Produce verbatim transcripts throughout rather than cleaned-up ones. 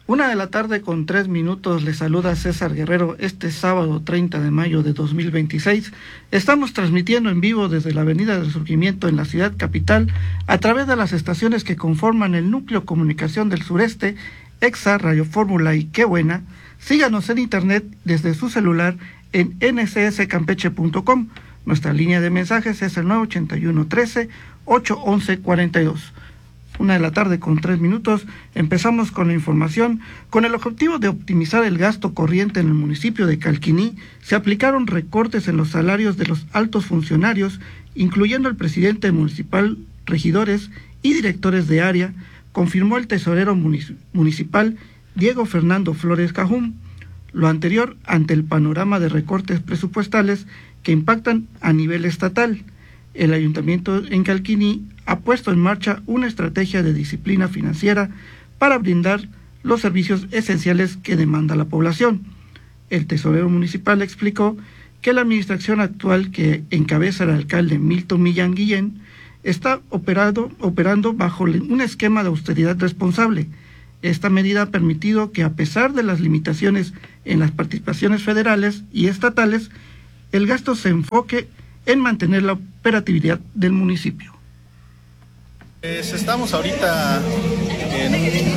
Una de la tarde con tres minutos, le saluda César Guerrero este sábado treinta de mayo de dos mil veintiséis. Estamos transmitiendo en vivo desde la Avenida del Surgimiento en la ciudad capital a través de las estaciones que conforman el Núcleo Comunicación del Sureste, Exa, Radio Fórmula y Qué Buena. Síganos en internet desde su celular en ene ce ese campeche punto com. Nuestra línea de mensajes es el nueve ochenta y uno trece ocho once cuarenta y dos. Una de la tarde con tres minutos, empezamos con la información. Con el objetivo de optimizar el gasto corriente en el municipio de Calquiní, se aplicaron recortes en los salarios de los altos funcionarios, incluyendo el presidente municipal, regidores y directores de área, confirmó el tesorero municipal Diego Fernando Flores Cajún. Lo anterior ante el panorama de recortes presupuestales que impactan a nivel estatal. El ayuntamiento en Calquiní ha puesto en marcha una estrategia de disciplina financiera para brindar los servicios esenciales que demanda la población. El tesorero municipal explicó que la administración actual que encabeza el alcalde Milton Millán Guillén está operado, operando bajo un esquema de austeridad responsable. Esta medida ha permitido que, a pesar de las limitaciones en las participaciones federales y estatales, el gasto se enfoque en mantener la operatividad del municipio. Pues estamos ahorita en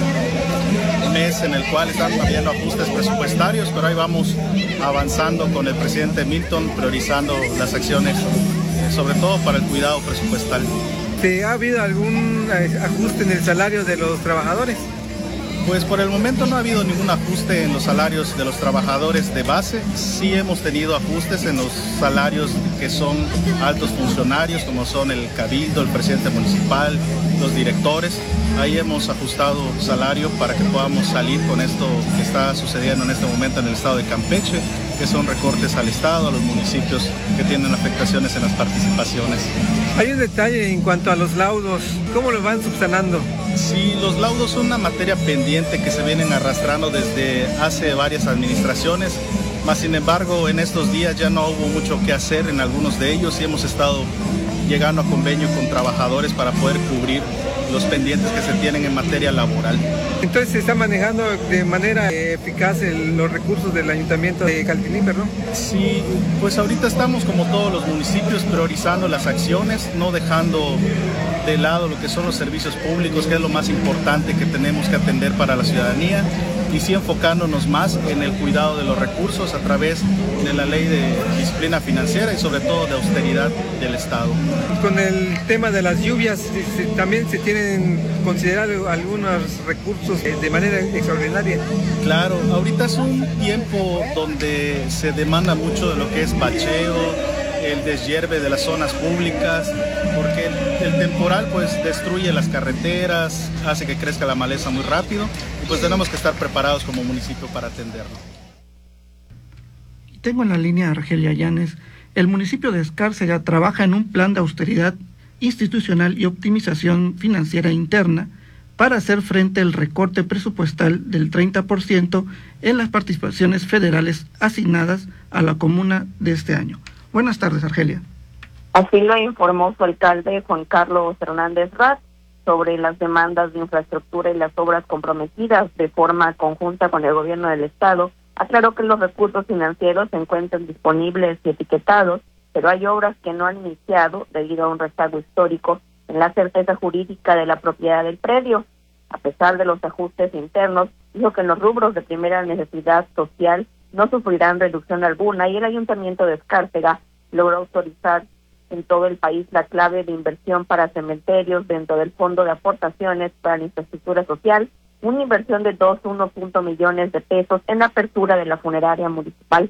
un mes en el cual están habiendo ajustes presupuestarios, pero ahí vamos avanzando con el presidente Milton, priorizando las acciones, sobre todo para el cuidado presupuestal. ¿Ha habido algún ajuste en el salario de los trabajadores? Pues por el momento no ha habido ningún ajuste en los salarios de los trabajadores de base. Sí hemos tenido ajustes en los salarios que son altos funcionarios, como son el cabildo, el presidente municipal, los directores. Ahí hemos ajustado salario para que podamos salir con esto que está sucediendo en este momento en el estado de Campeche, que son recortes al estado, a los municipios que tienen afectaciones en las participaciones. Hay un detalle en cuanto a los laudos, ¿cómo lo van subsanando? Sí, los laudos son una materia pendiente que se vienen arrastrando desde hace varias administraciones, mas sin embargo en estos días ya no hubo mucho que hacer en algunos de ellos y hemos estado llegando a convenio con trabajadores para poder cubrir los pendientes que se tienen en materia laboral. Entonces se está manejando de manera eficaz el, los recursos del ayuntamiento de Calquiní, ¿verdad? Sí, pues ahorita estamos como todos los municipios priorizando las acciones, no dejando de lado lo que son los servicios públicos, que es lo más importante que tenemos que atender para la ciudadanía, y sí enfocándonos más en el cuidado de los recursos a través de la ley de disciplina financiera y sobre todo de austeridad del Estado. Con el tema de las lluvias, se, también se tienen considerado algunos recursos de manera extraordinaria. Claro, ahorita es un tiempo donde se demanda mucho de lo que es bacheo, el deshierve de las zonas públicas, porque el, el temporal pues destruye las carreteras, hace que crezca la maleza muy rápido y pues tenemos que estar preparados como municipio para atenderlo. Tengo en la línea a Argelia Llanes. El municipio de Escárcega trabaja en un plan de austeridad institucional y optimización financiera interna para hacer frente al recorte presupuestal del treinta por ciento en las participaciones federales asignadas a la comuna de este año. Buenas tardes, Argelia. Así lo informó su alcalde Juan Carlos Hernández Rat sobre las demandas de infraestructura y las obras comprometidas de forma conjunta con el gobierno del estado. Aclaró que los recursos financieros se encuentran disponibles y etiquetados, pero hay obras que no han iniciado debido a un rezago histórico en la certeza jurídica de la propiedad del predio. A pesar de los ajustes internos, dijo que en los rubros de primera necesidad social no sufrirán reducción alguna y el ayuntamiento de Escárcega logró autorizar en todo el país la clave de inversión para cementerios dentro del Fondo de Aportaciones para la Infraestructura Social, una inversión de dos punto uno millones de pesos en la apertura de la funeraria municipal.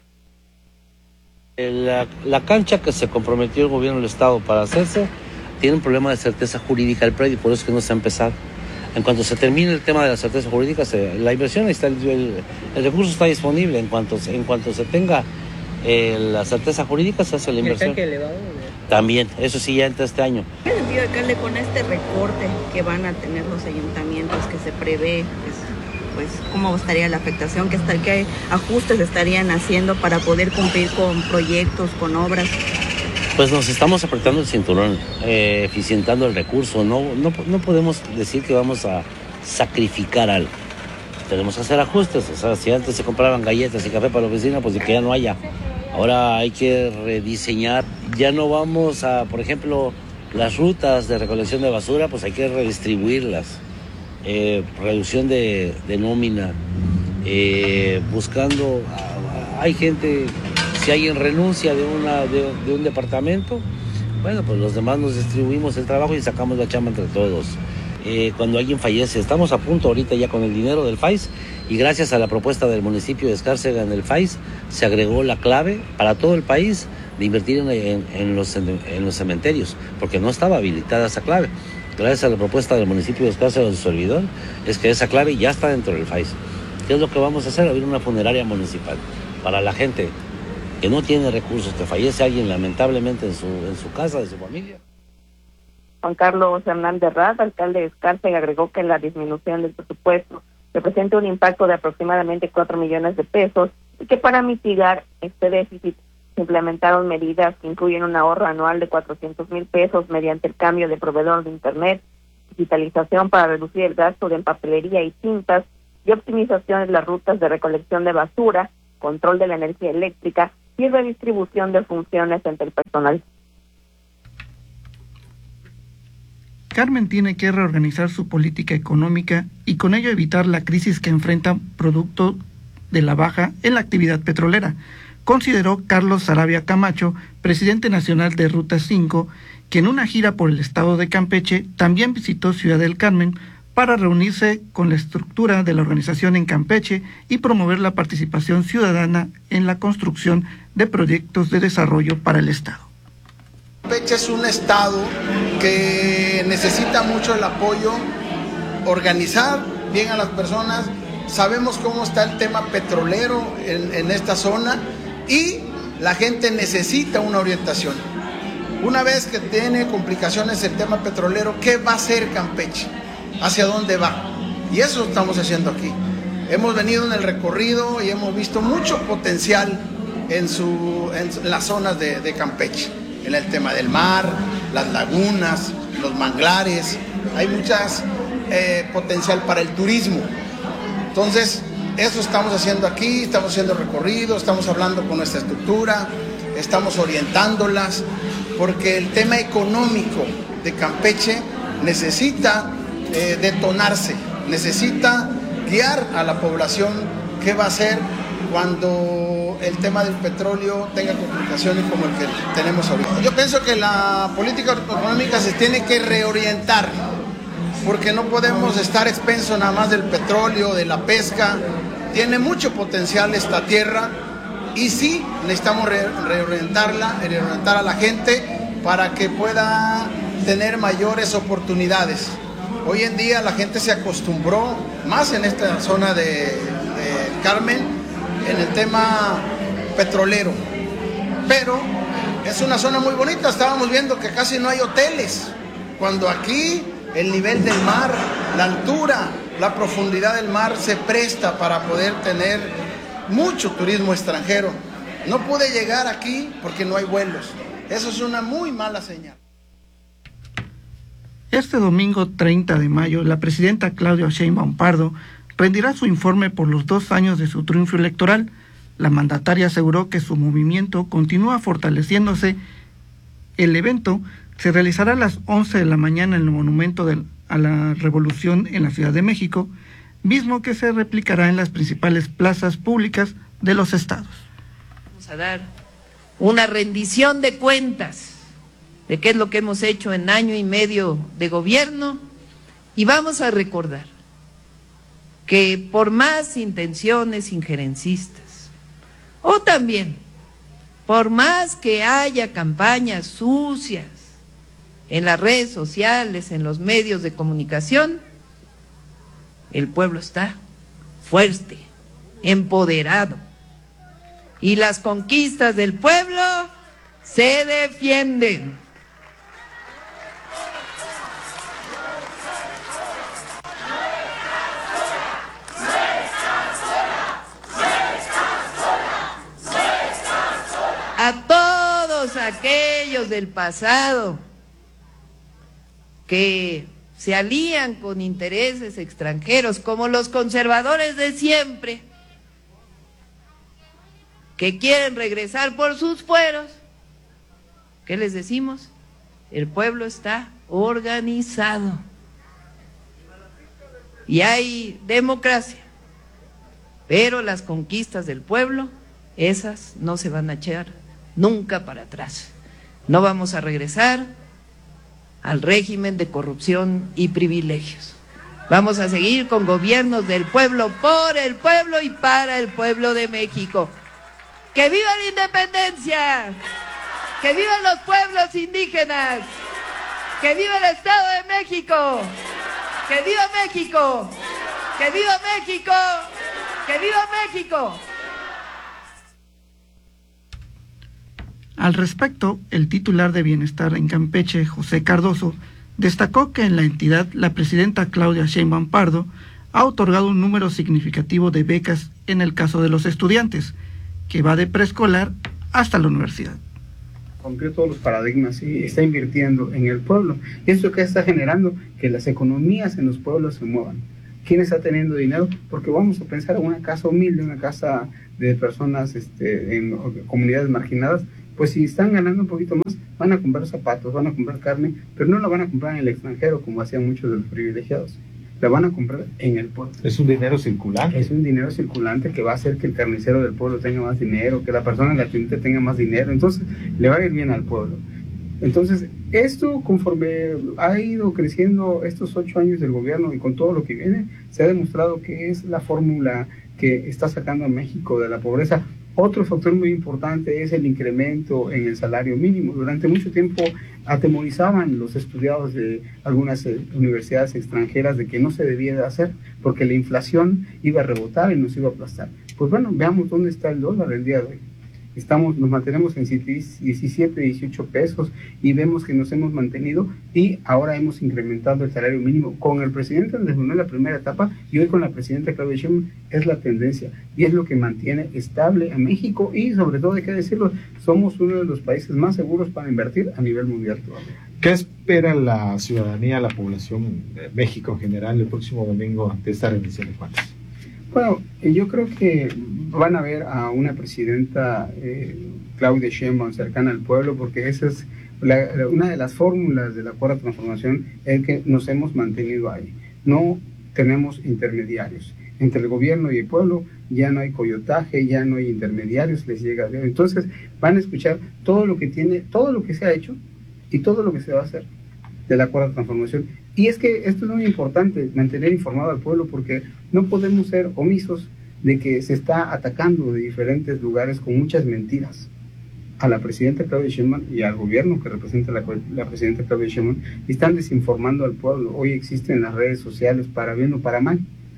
La, la cancha que se comprometió el gobierno del estado para hacerse tiene un problema de certeza jurídica del predio, por eso es que no se ha empezado. En cuanto se termine el tema de la certeza jurídica, se, la inversión está, el, el, el recurso está disponible. En cuanto, en cuanto se tenga eh, la certeza jurídica, se hace la inversión. ¿El elevado? También, eso sí, ya entra este año. ¿Qué sentido, alcalde, con este recorte que van a tener los ayuntamientos que se prevé? Pues, pues ¿cómo estaría la afectación? ¿Qué, está, ¿Qué ajustes estarían haciendo para poder cumplir con proyectos, con obras? Pues nos estamos apretando el cinturón, eh, eficientando el recurso. No, no, no podemos decir que vamos a sacrificar algo. tenemos que hacer ajustes. O sea, si antes se compraban galletas y café para la oficina, pues que ya no haya. Ahora hay que rediseñar. Ya no vamos a, por ejemplo, las rutas de recolección de basura, pues hay que redistribuirlas. Eh, reducción de, de nómina. Eh, buscando, hay gente, si alguien renuncia de, una, de, de un departamento, bueno, pues los demás nos distribuimos el trabajo y sacamos la chamba entre todos. Eh, cuando alguien fallece, estamos a punto ahorita ya con el dinero del F A I S y gracias a la propuesta del municipio de Escárcega en el F A I S se agregó la clave para todo el país de invertir en, en, en, los, en, en los cementerios, porque no estaba habilitada esa clave. Gracias a la propuesta del municipio de Escárcega de su servidor, es que esa clave ya está dentro del F A I S. ¿Qué es lo que vamos a hacer? Abrir una funeraria municipal para la gente que no tiene recursos, que fallece alguien lamentablemente en su, en su casa, de su familia. Juan Carlos Hernández Rat, alcalde de Escárcega, agregó que la disminución del presupuesto representa un impacto de aproximadamente cuatro millones de pesos y que para mitigar este déficit se implementaron medidas que incluyen un ahorro anual de cuatrocientos mil pesos mediante el cambio de proveedor de Internet, digitalización para reducir el gasto de papelería y tintas y optimización en las rutas de recolección de basura, control de la energía eléctrica y redistribución de funciones entre el personal. Carmen tiene que reorganizar su política económica y con ello evitar la crisis que enfrenta producto de la baja en la actividad petrolera, consideró Carlos Sarabia Camacho, presidente nacional de Ruta cinco, que en una gira por el estado de Campeche también visitó Ciudad del Carmen para reunirse con la estructura de la organización en Campeche y promover la participación ciudadana en la construcción de proyectos de desarrollo para el estado. Campeche es un estado que necesita mucho el apoyo, organizar bien a las personas. Sabemos cómo está el tema petrolero en, en esta zona y la gente necesita una orientación. Una vez que tiene complicaciones el tema petrolero, ¿qué va a hacer Campeche? ¿Hacia dónde va? Y eso estamos haciendo aquí. Hemos venido en el recorrido y hemos visto mucho potencial en, su, en las zonas de, de Campeche. En el tema del mar, las lagunas, los manglares, hay muchas eh, potencial para el turismo. Entonces, eso estamos haciendo aquí, estamos haciendo recorrido, estamos hablando con nuestra estructura, estamos orientándolas, porque el tema económico de Campeche necesita eh, detonarse, necesita guiar a la población qué va a hacer cuando el tema del petróleo tenga complicaciones como el que tenemos ahorita. Yo pienso que la política económica se tiene que reorientar, porque no podemos estar expensos nada más del petróleo, de la pesca. Tiene mucho potencial esta tierra y sí necesitamos re reorientarla, reorientar a la gente para que pueda tener mayores oportunidades. Hoy en día la gente se acostumbró, más en esta zona de, de Carmen, en el tema petrolero, pero es una zona muy bonita. Estábamos viendo que casi no hay hoteles, cuando aquí el nivel del mar, la altura, la profundidad del mar se presta para poder tener mucho turismo extranjero. No pude llegar aquí porque no hay vuelos. Eso es una muy mala señal. Este domingo treinta de mayo, la presidenta Claudia Sheinbaum Pardo rendirá su informe por los dos años de su triunfo electoral. La mandataria aseguró que su movimiento continúa fortaleciéndose. El evento se realizará a las once de la mañana en el Monumento de, a la Revolución en la Ciudad de México, mismo que se replicará en las principales plazas públicas de los estados. Vamos a dar una rendición de cuentas de qué es lo que hemos hecho en año y medio de gobierno y vamos a recordar que por más intenciones injerencistas o también por más que haya campañas sucias en las redes sociales, en los medios de comunicación, el pueblo está fuerte, empoderado y las conquistas del pueblo se defienden. A todos aquellos del pasado que se alían con intereses extranjeros, como los conservadores de siempre, que quieren regresar por sus fueros, ¿qué les decimos? El pueblo está organizado y hay democracia, pero las conquistas del pueblo, esas no se van a echar nunca para atrás. No vamos a regresar al régimen de corrupción y privilegios. Vamos a seguir con gobiernos del pueblo, por el pueblo y para el pueblo de México. ¡Que viva la independencia! ¡Que vivan los pueblos indígenas! ¡Que viva el Estado de México! ¡Que viva México! ¡Que viva México! ¡Que viva México! Al respecto, el titular de Bienestar en Campeche, José Cardoso, destacó que en la entidad la presidenta Claudia Sheinbaum Pardo ha otorgado un número significativo de becas en el caso de los estudiantes, que va de preescolar hasta la universidad. Rompió todos los paradigmas y está invirtiendo en el pueblo. ¿Y eso qué está generando? Que las economías en los pueblos se muevan. ¿Quién está teniendo dinero? Porque vamos a pensar en una casa humilde, una casa de personas este, en comunidades marginadas. Pues si están ganando un poquito más, van a comprar zapatos, van a comprar carne, pero no la van a comprar en el extranjero como hacían muchos de los privilegiados. La van a comprar en el pueblo. Es un dinero circulante. Es un dinero circulante que va a hacer que el carnicero del pueblo tenga más dinero, que la persona en la tienda tenga más dinero, entonces le va a ir bien al pueblo. Entonces, esto conforme ha ido creciendo estos ocho años del gobierno y con todo lo que viene, se ha demostrado que es la fórmula que está sacando a México de la pobreza. Otro factor muy importante es el incremento en el salario mínimo. Durante mucho tiempo atemorizaban los estudiados de algunas eh, universidades extranjeras de que no se debía de hacer porque la inflación iba a rebotar y nos iba a aplastar. Pues bueno, veamos dónde está el dólar el día de hoy. Estamos, nos mantenemos en diecisiete, dieciocho pesos y vemos que nos hemos mantenido y ahora hemos incrementado el salario mínimo. Con el presidente Andrés Manuel la primera etapa y hoy con la presidenta Claudia Sheinbaum es la tendencia y es lo que mantiene estable a México y sobre todo hay que decirlo, somos uno de los países más seguros para invertir a nivel mundial todavía. ¿Qué espera la ciudadanía, la población de México en general el próximo domingo ante esta rendición de cuentas? Bueno, yo creo que van a ver a una presidenta, eh, Claudia Sheinbaum, cercana al pueblo, porque esa es la, la, una de las fórmulas de la cuarta transformación, es que nos hemos mantenido ahí. No tenemos intermediarios. Entre el gobierno y el pueblo ya no hay coyotaje, ya no hay intermediarios, les llega. Entonces van a escuchar todo lo que tiene, todo lo que se ha hecho y todo lo que se va a hacer de la cuarta transformación. Y es que esto es muy importante, mantener informado al pueblo, porque no podemos ser omisos de que se está atacando de diferentes lugares con muchas mentiras a la presidenta Claudia Sheinbaum y al gobierno que representa la, la presidenta Claudia Sheinbaum, y están desinformando al pueblo. Hoy existen las redes sociales para bien o para mal.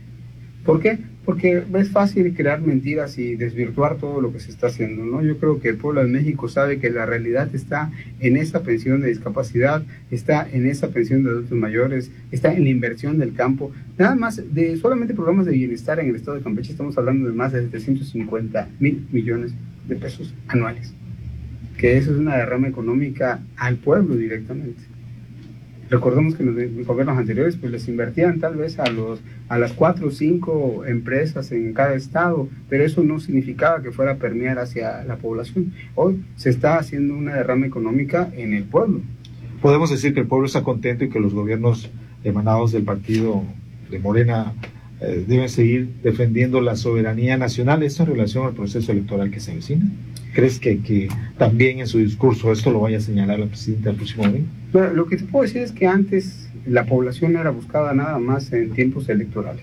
¿Por qué? Porque es fácil crear mentiras y desvirtuar todo lo que se está haciendo, ¿no? Yo creo que el pueblo de México sabe que la realidad está en esa pensión de discapacidad, está en esa pensión de adultos mayores, está en la inversión del campo. Nada más, de solamente programas de bienestar en el estado de Campeche estamos hablando de más de setecientos cincuenta mil millones de pesos anuales, que eso es una derrama económica al pueblo directamente. Recordemos que en los gobiernos anteriores pues les invertían tal vez a los a las cuatro o cinco empresas en cada estado, pero eso no significaba que fuera a permear hacia la población. Hoy se está haciendo una derrama económica en el pueblo. Podemos decir que el pueblo está contento y que los gobiernos emanados del partido de Morena eh, deben seguir defendiendo la soberanía nacional. ¿Esto en relación al proceso electoral que se avecina? ¿Crees que, que también en su discurso esto lo vaya a señalar la presidenta el próximo domingo? Bueno, lo que te puedo decir es que antes la población era buscada nada más en tiempos electorales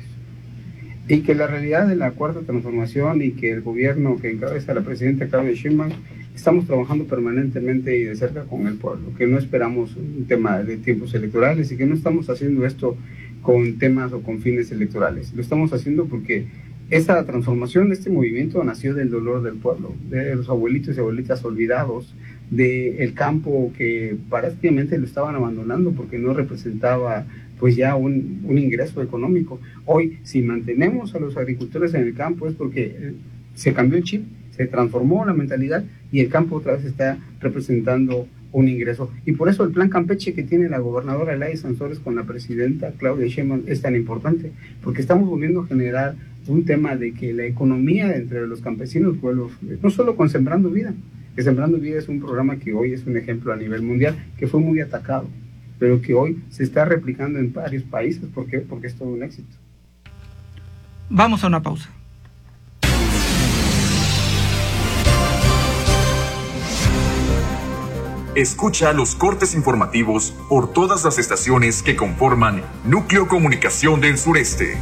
y que la realidad de la cuarta transformación y que el gobierno que encabeza la presidenta Claudia Sheinbaum estamos trabajando permanentemente y de cerca con el pueblo, que no esperamos un tema de tiempos electorales y que no estamos haciendo esto con temas o con fines electorales. Lo estamos haciendo porque esta transformación, este movimiento nació del dolor del pueblo, de los abuelitos y abuelitas olvidados, del campo que prácticamente lo estaban abandonando porque no representaba pues ya un, un ingreso económico. Hoy, si mantenemos a los agricultores en el campo es porque se cambió el chip, se transformó la mentalidad y el campo otra vez está representando un ingreso. Y por eso el plan Campeche que tiene la gobernadora Eladia Sansores con la presidenta Claudia Sheinbaum es tan importante, porque estamos volviendo a generar un tema de que la economía entre los campesinos, pueblos, no solo con Sembrando Vida, que Sembrando Vida es un programa que hoy es un ejemplo a nivel mundial, que fue muy atacado, pero que hoy se está replicando en varios países. ¿Por qué? Porque es todo un éxito. Vamos a una pausa. Escucha los cortes informativos por todas las estaciones que conforman Núcleo Comunicación del Sureste.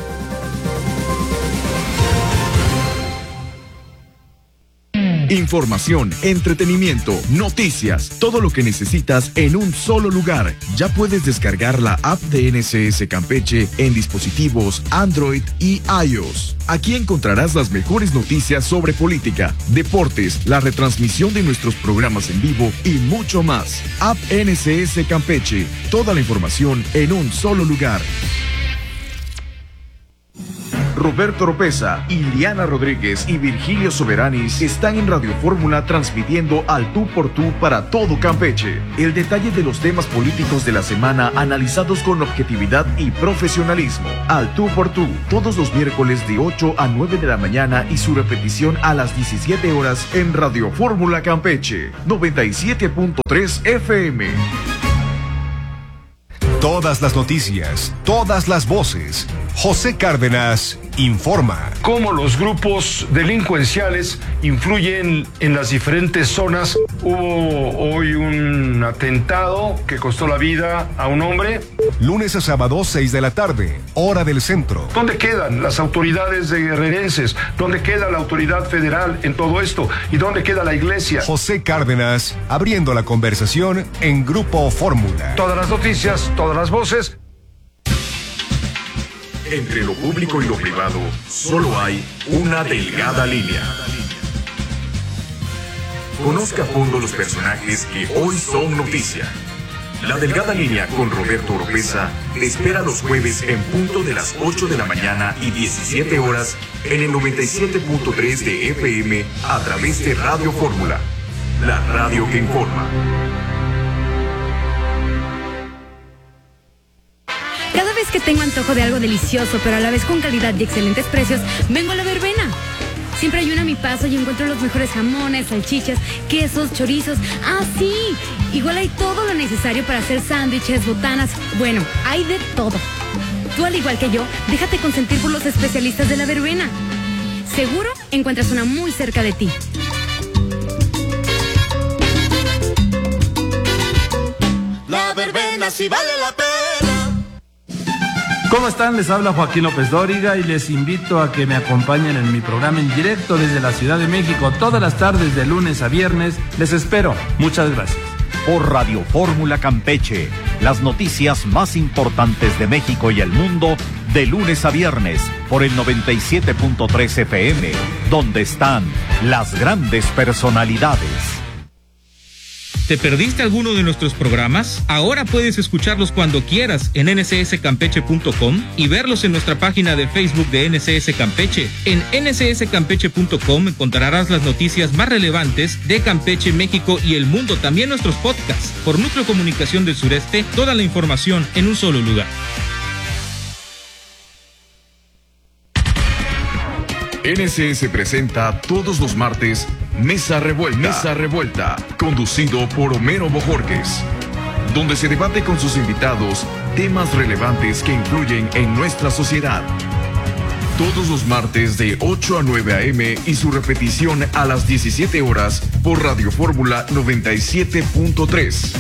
Información, entretenimiento, noticias, todo lo que necesitas en un solo lugar. Ya puedes descargar la app de N S S Campeche en dispositivos Android y iOS. Aquí encontrarás las mejores noticias sobre política, deportes, la retransmisión de nuestros programas en vivo y mucho más. App N S S Campeche, toda la información en un solo lugar. Roberto Oropeza, Iliana Rodríguez y Virgilio Soberanis están en Radio Fórmula transmitiendo al tú por tú para todo Campeche. El detalle de los temas políticos de la semana analizados con objetividad y profesionalismo. Al tú por tú, todos los miércoles de ocho a nueve de la mañana y su repetición a las diecisiete horas en Radio Fórmula Campeche, noventa y siete punto tres F M. Todas las noticias, todas las voces. José Cárdenas informa. Cómo los grupos delincuenciales influyen en las diferentes zonas. Hubo hoy un atentado que costó la vida a un hombre. Lunes a sábado, seis de la tarde, hora del centro. ¿Dónde quedan las autoridades de guerrerenses? ¿Dónde queda la autoridad federal en todo esto? ¿Y dónde queda la iglesia? José Cárdenas, abriendo la conversación en Grupo Fórmula. Todas las noticias, todas las voces. Entre lo público y lo privado, solo hay una delgada línea. Conozca a fondo los personajes que hoy son noticia. La delgada línea con Roberto Oropeza te espera los jueves en punto de las ocho de la mañana y diecisiete horas en el noventa y siete punto tres de F M a través de Radio Fórmula, la radio que informa. Cada vez que tengo antojo de algo delicioso, pero a la vez con calidad y excelentes precios, vengo a La Verbena. Siempre hay una a mi paso y encuentro los mejores jamones, salchichas, quesos, chorizos. ¡Ah, sí! Igual hay todo lo necesario para hacer sándwiches, botanas. Bueno, hay de todo. Tú, al igual que yo, déjate consentir por los especialistas de La Verbena. Seguro encuentras una muy cerca de ti. La Verbena sí vale la pena. ¿Cómo están? Les habla Joaquín López Dóriga y les invito a que me acompañen en mi programa en directo desde la Ciudad de México todas las tardes de lunes a viernes. Les espero. Muchas gracias. Por Radio Fórmula Campeche, las noticias más importantes de México y el mundo de lunes a viernes por el noventa y siete punto tres F M, donde están las grandes personalidades. ¿Te perdiste alguno de nuestros programas? Ahora puedes escucharlos cuando quieras en N S S campeche punto com y verlos en nuestra página de Facebook de N S S Campeche. En N S S campeche punto com encontrarás las noticias más relevantes de Campeche, México y el mundo. También nuestros podcasts. Por Núcleo Comunicación del Sureste, toda la información en un solo lugar. N S S presenta todos los martes Mesa Revuelta, Mesa Revuelta, conducido por Homero Bojorquez, donde se debate con sus invitados temas relevantes que influyen en nuestra sociedad. Todos los martes de ocho a nueve a eme y su repetición a las diecisiete horas por Radio Fórmula noventa y siete punto tres.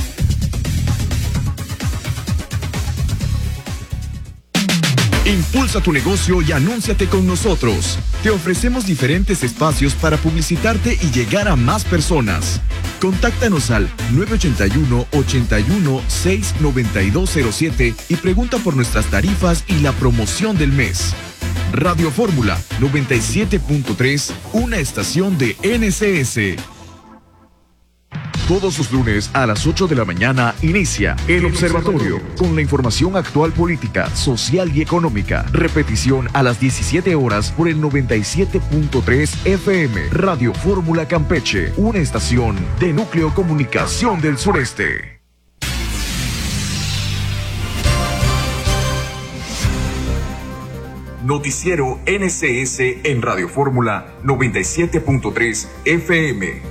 Impulsa tu negocio y anúnciate con nosotros. Te ofrecemos diferentes espacios para publicitarte y llegar a más personas. Contáctanos al nueve ocho uno, ocho uno, seis nueve dos cero siete y pregunta por nuestras tarifas y la promoción del mes. Radio Fórmula noventa y siete punto tres, una estación de N S S. Todos los lunes a las ocho de la mañana inicia El Observatorio, con la información actual política, social y económica. Repetición a las diecisiete horas por el noventa y siete punto tres F M, Radio Fórmula Campeche, una estación de Núcleo Comunicación del Sureste. Noticiero N C S en Radio Fórmula noventa y siete punto tres F M.